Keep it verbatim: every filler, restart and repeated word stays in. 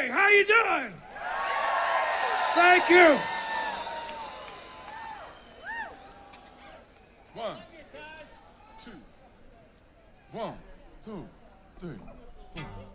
Hey, how you doing? Thank you. One, two, one, two, three, four.